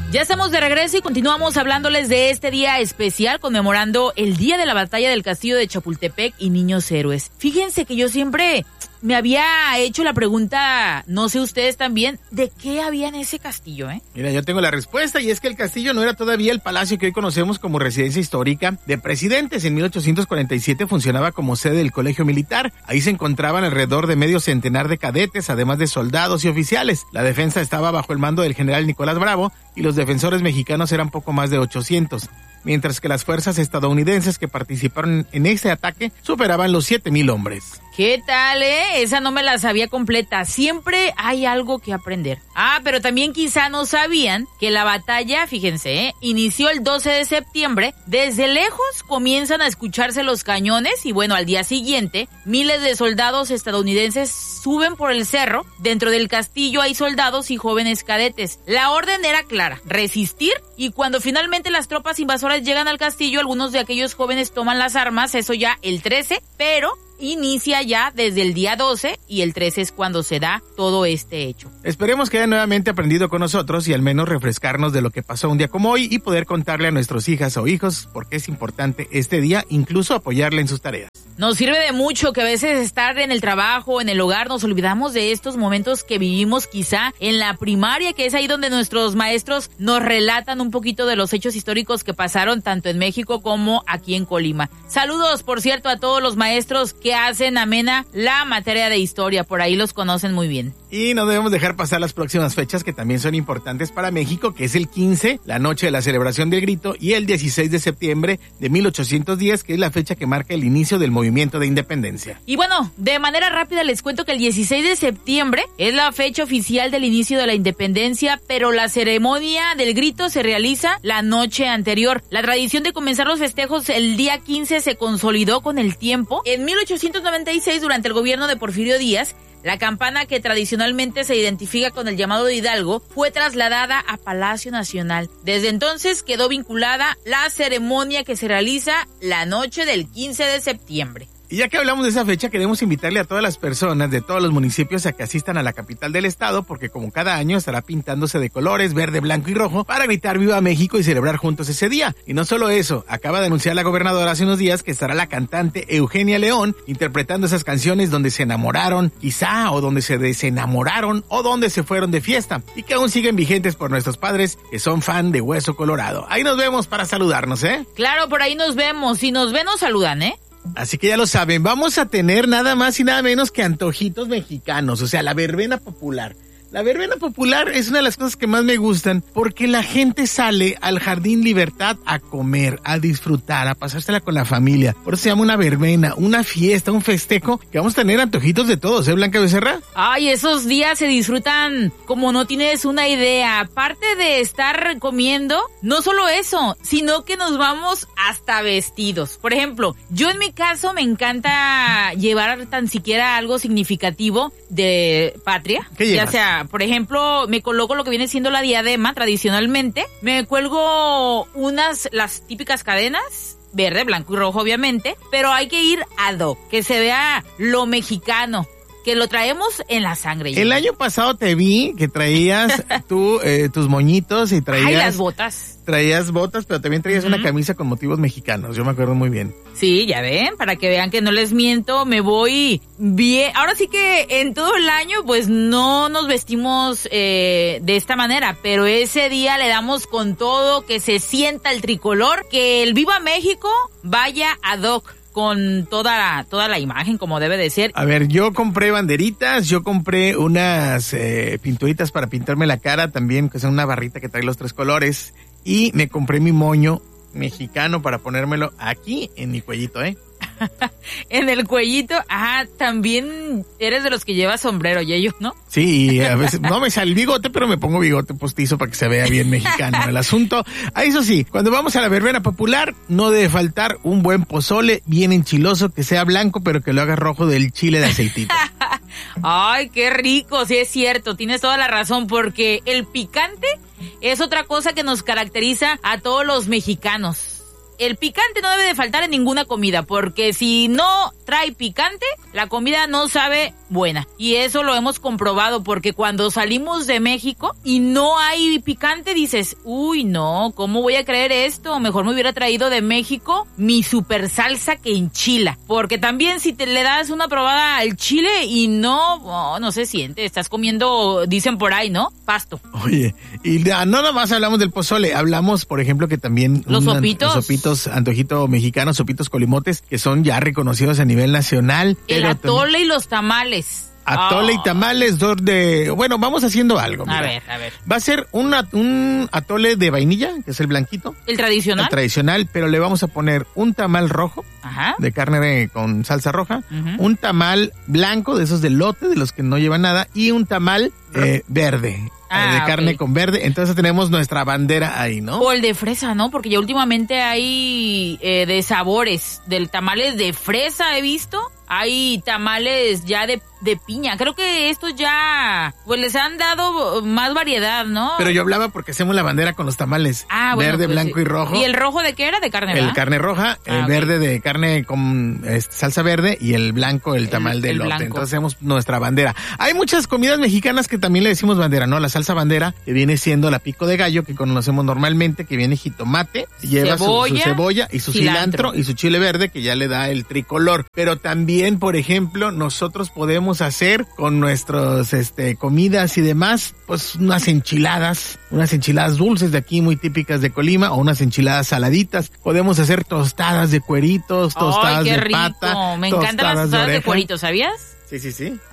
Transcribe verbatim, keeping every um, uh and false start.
Ya estamos de regreso y continuamos hablándoles de este día especial conmemorando el día de la batalla del castillo de Chapultepec y Niños Héroes. Fíjense que yo siempre me había hecho la pregunta, no sé ustedes también, ¿de qué había en ese castillo, eh? Mira, yo tengo la respuesta y es que el castillo no era todavía el palacio que hoy conocemos como residencia histórica de presidentes. En mil ochocientos cuarenta y siete funcionaba como sede del colegio militar. Ahí se encontraban alrededor de medio centenar de cadetes, además de soldados y oficiales. La defensa estaba bajo el mando del general Nicolás Bravo y los defensores mexicanos eran poco más de ochocientos. Mientras que las fuerzas estadounidenses que participaron en este ataque superaban los siete mil hombres. ¿Qué tal, eh? Esa no me la sabía completa. Siempre hay algo que aprender. Ah, pero también quizá no sabían que la batalla, fíjense, eh, inició el doce de septiembre. Desde lejos comienzan a escucharse los cañones y bueno, al día siguiente, miles de soldados estadounidenses suben por el cerro. Dentro del castillo hay soldados y jóvenes cadetes. La orden era clara, resistir, y cuando finalmente las tropas invasoras llegan al castillo, algunos de aquellos jóvenes toman las armas, eso ya el trece, pero inicia ya desde el día doce y el trece es cuando se da todo este hecho. Esperemos que hayan nuevamente aprendido con nosotros y al menos refrescarnos de lo que pasó un día como hoy y poder contarle a nuestros hijas o hijos por qué es importante este día, incluso apoyarle en sus tareas. Nos sirve de mucho que a veces estar en el trabajo, en el hogar, nos olvidamos de estos momentos que vivimos quizá en la primaria, que es ahí donde nuestros maestros nos relatan un poquito de los hechos históricos que pasaron tanto en México como aquí en Colima. Saludos, por cierto, a todos los maestros que hacen amena la materia de historia, por ahí los conocen muy bien. Y no debemos dejar pasar las próximas fechas que también son importantes para México, que es el quince, la noche de la celebración del grito, y el dieciséis de septiembre de mil ochocientos diez, que es la fecha que marca el inicio del movimiento de independencia. Y bueno, de manera rápida les cuento que el dieciséis de septiembre es la fecha oficial del inicio de la independencia, pero la ceremonia del grito se realiza la noche anterior. La tradición de comenzar los festejos el día quince se consolidó con el tiempo. En mil ochocientos noventa y seis, durante el gobierno de Porfirio Díaz, la campana, que tradicionalmente se identifica con el llamado de Hidalgo, fue trasladada a Palacio Nacional. Desde entonces quedó vinculada la ceremonia que se realiza la noche del quince de septiembre. Y ya que hablamos de esa fecha, queremos invitarle a todas las personas de todos los municipios a que asistan a la capital del estado, porque como cada año estará pintándose de colores verde, blanco y rojo para gritar ¡Viva México! Y celebrar juntos ese día. Y no solo eso, acaba de anunciar la gobernadora hace unos días que estará la cantante Eugenia León interpretando esas canciones donde se enamoraron, quizá, o donde se desenamoraron, o donde se fueron de fiesta, y que aún siguen vigentes por nuestros padres que son fan de Hueso Colorado. Ahí nos vemos para saludarnos, ¿eh? Claro, por ahí nos vemos. Si nos ven, nos saludan, ¿eh? Así que ya lo saben, vamos a tener nada más y nada menos que antojitos mexicanos, o sea, la verbena popular. La verbena popular es una de las cosas que más me gustan porque la gente sale al Jardín Libertad a comer, a disfrutar, a pasársela con la familia. Por eso se llama una verbena, una fiesta, un festejo, que vamos a tener antojitos de todos, ¿eh, Blanca Becerra? Ay, esos días se disfrutan como no tienes una idea. Aparte de estar comiendo, no solo eso, sino que nos vamos hasta vestidos. Por ejemplo, yo en mi caso me encanta llevar tan siquiera algo significativo de patria. ¿Qué llevas? Ya sea, por ejemplo, me coloco lo que viene siendo la diadema tradicionalmente, me cuelgo unas, las típicas cadenas, verde, blanco y rojo obviamente, pero hay que ir ad hoc, que se vea lo mexicano, que lo traemos en la sangre. El año pasado te vi que traías tú eh, tus moñitos y traías... Ay, las botas. Traías botas, pero también traías uh-huh. una camisa con motivos mexicanos, yo me acuerdo muy bien. Sí, ya ven, para que vean que no les miento, me voy bien. Ahora sí que en todo el año pues no nos vestimos eh, de esta manera, pero ese día le damos con todo, que se sienta el tricolor, que el Viva México vaya ad hoc con toda, toda la imagen como debe de ser. A ver, yo compré banderitas, yo compré unas eh, pinturitas para pintarme la cara también, que son una barrita que trae los tres colores, y me compré mi moño mexicano para ponérmelo aquí en mi cuellito, ¿eh? En el cuellito, ah, también eres de los que lleva sombrero, Yeyo, ¿no? Sí, a veces no me sale el bigote, pero me pongo bigote postizo para que se vea bien mexicano el asunto. Ah, eso sí, cuando vamos a la verbena popular, no debe faltar un buen pozole bien enchiloso, que sea blanco, pero que lo haga rojo del chile de aceitito. Ay, qué rico, sí es cierto, tienes toda la razón, porque el picante es otra cosa que nos caracteriza a todos los mexicanos. el picante no debe de faltar en ninguna comida, porque si no trae picante, la comida no sabe buena. Y eso lo hemos comprobado, porque cuando salimos de México y no hay picante, dices, uy, no, ¿cómo voy a creer esto? Mejor me hubiera traído de México mi super salsa que enchila. Porque también si te le das una probada al chile y no, oh, no se siente, estás comiendo, dicen por ahí, ¿no? Pasto. Oye, y no nada más hablamos del pozole, hablamos, por ejemplo, que también... Los un, sopitos. Los sopitos, antojito mexicano, sopitos colimotes, que son ya reconocidos a nivel nacional. El pero atole también, y los tamales. Atole Oh. y tamales, dos de... Bueno, vamos haciendo algo. Mira. A ver, a ver. Va a ser un, un atole de vainilla, que es el blanquito. ¿El tradicional? El tradicional, pero le vamos a poner un tamal rojo, Ajá. de carne con salsa roja, Uh-huh. un tamal blanco, de esos de lote, de los que no llevan nada, y un tamal eh, verde. Ah, de carne ok. con verde, entonces tenemos nuestra bandera ahí, ¿no? O el de fresa, ¿no? Porque ya últimamente hay eh, de sabores, del tamales de fresa he visto, hay tamales ya de, de piña. Creo que estos ya, pues les han dado más variedad, ¿no? Pero yo hablaba porque hacemos la bandera con los tamales, Ah, bueno, verde, pues blanco sí. y rojo. ¿Y el rojo de qué era? De carne, ¿verdad? El carne roja, Ah, el ok. verde de carne con este, salsa verde y el blanco el tamal El- de el lote. blanco. Entonces hacemos nuestra bandera. Hay muchas comidas mexicanas que también le decimos bandera, ¿no? La salsa bandera, que viene siendo la pico de gallo, que conocemos normalmente, que viene jitomate, lleva su- su, Cebolla, cebolla y su cilantro. cilantro y su chile verde, que ya le da el tricolor. Pero también, por ejemplo, nosotros podemos hacer con nuestros este comidas y demás, pues unas enchiladas, unas enchiladas dulces de aquí muy típicas de Colima, o unas enchiladas saladitas. Podemos hacer tostadas de cueritos, tostadas Ay, qué de rico. pata, Me encantan las tostadas de oreja. cuerito, ¿sabías? Sí, sí, sí.